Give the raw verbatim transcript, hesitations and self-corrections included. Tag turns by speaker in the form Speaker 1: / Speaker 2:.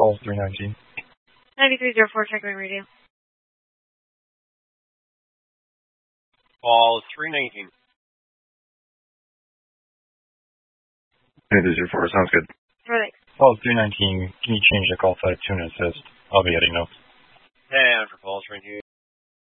Speaker 1: Call three nineteen.
Speaker 2: ninety-three oh four, check my radio.
Speaker 3: Call three nineteen.
Speaker 1: ninety-three oh four, sounds good.
Speaker 2: Thanks.
Speaker 1: Call three nineteen. Can you change the call type to an assist? I'll be heading notes.
Speaker 3: And for call three nineteen.